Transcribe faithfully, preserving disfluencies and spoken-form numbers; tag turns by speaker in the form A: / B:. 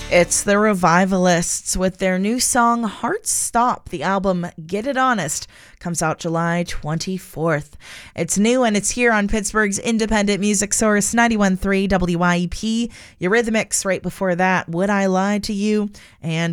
A: It's the Revivalists with their new song, Heart Stop. The album, Get It Honest, comes out July twenty-fourth. It's new and it's here on Pittsburgh's independent music source, ninety-one point three W Y E P. Eurythmics right before that, Would I Lie to You? And